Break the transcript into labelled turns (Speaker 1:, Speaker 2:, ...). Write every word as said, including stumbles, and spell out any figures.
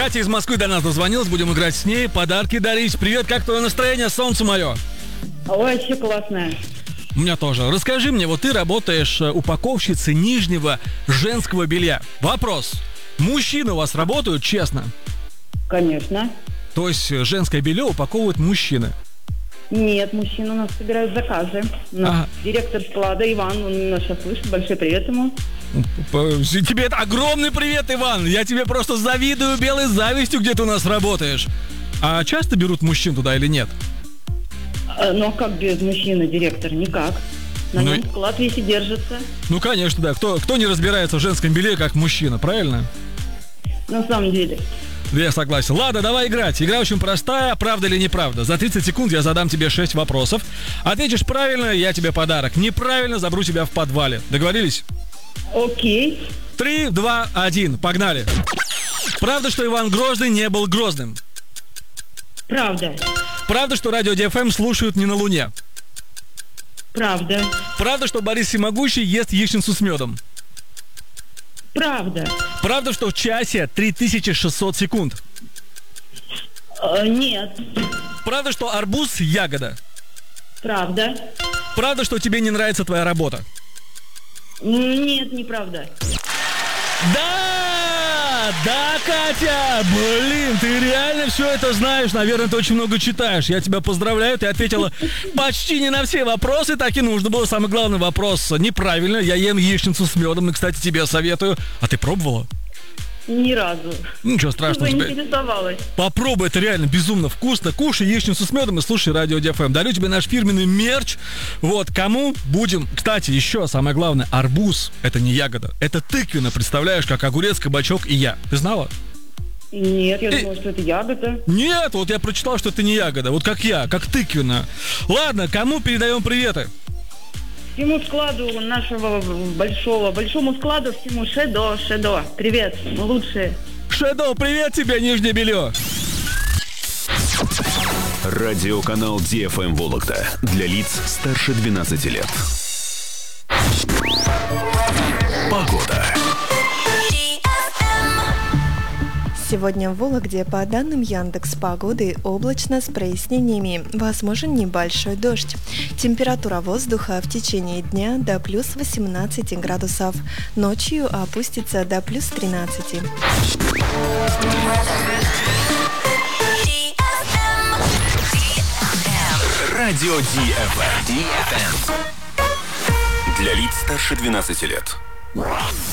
Speaker 1: Катя из Москвы до нас дозвонилась, будем играть с ней, подарки дарить. Привет, как твое настроение, солнце мое?
Speaker 2: Ой, вообще классное.
Speaker 1: У меня тоже. Расскажи мне, вот ты работаешь упаковщицей нижнего женского белья. Вопрос. Мужчины у вас работают, честно?
Speaker 2: Конечно.
Speaker 1: То есть женское белье упаковывают мужчины?
Speaker 2: Нет, мужчины у нас собирают заказы. У нас
Speaker 1: Ага.
Speaker 2: директор склада Иван, он нас сейчас слышит. Большой привет ему.
Speaker 1: Тебе это огромный привет, Иван. Я тебе просто завидую белой завистью, где ты у нас работаешь. А часто берут мужчин туда или нет?
Speaker 2: А, ну а как без мужчины директор? Никак. На
Speaker 1: Ну
Speaker 2: нем
Speaker 1: и-
Speaker 2: склад весь и держится.
Speaker 1: Ну, конечно, да. Кто, кто не разбирается в женском белье, как мужчина, правильно?
Speaker 2: На самом деле.
Speaker 1: Я согласен. Ладно, давай играть. Игра очень простая, правда или неправда. За тридцать секунд я задам тебе шесть вопросов. Ответишь правильно, я тебе подарок. Неправильно, заберу тебя в подвале. Договорились?
Speaker 2: Окей.
Speaker 1: Три, два, один. Погнали. Правда, что Иван Грозный не был грозным?
Speaker 2: Правда.
Speaker 1: Правда, что радио Ди Эф Эм слушают не на Луне?
Speaker 2: Правда.
Speaker 1: Правда, что Борис Всемогущий ест яичницу с медом?
Speaker 2: Правда.
Speaker 1: Правда, что в часе три тысячи шестьсот секунд?
Speaker 2: Э, нет.
Speaker 1: Правда, что арбуз – ягода?
Speaker 2: Правда.
Speaker 1: Правда, что тебе не нравится твоя работа?
Speaker 2: М, Нет, неправда.
Speaker 1: Да! Да, Катя! Блин, ты реально все это знаешь. Наверное, ты очень много читаешь. Я тебя поздравляю, ты ответила почти не на все вопросы. Так и нужно было. Самый главный вопрос неправильно. Я ем яичницу с медом, и, кстати, тебе советую. А ты пробовала?
Speaker 2: Ни разу.
Speaker 1: Ничего страшного. Тебя...
Speaker 2: Заинтересовалась.
Speaker 1: Попробуй, это реально безумно вкусно. Кушай яичницу с медом и слушай радио Ди Эф Эм. Дарю тебе наш фирменный мерч. Вот, кому будем... Кстати, еще самое главное, арбуз – это не ягода. Это тыквенно, представляешь, как огурец, кабачок и я. Ты знала?
Speaker 2: Нет, я
Speaker 1: Э.
Speaker 2: думала, что это ягода.
Speaker 1: Нет, вот я прочитал, что это не ягода. Вот как я, как тыквенно. Ладно, кому передаем приветы?
Speaker 2: Всему складу нашего большого, большому складу, всему Шедо, Шедо. Привет, мы лучшие.
Speaker 1: Шэдоу, привет тебе, нижнее белье.
Speaker 3: Радиоканал Ди Эф Эм Вологда для лиц старше двенадцати лет. Погода.
Speaker 4: Сегодня в Вологде по данным Яндекс.Погоды облачно с прояснениями, возможен небольшой дождь. Температура воздуха в течение дня до плюс восемнадцати градусов, ночью опустится до плюс тринадцати.
Speaker 3: Радио Ди Эф Эм. Ди Эф Эм. Для лиц старше двенадцати лет.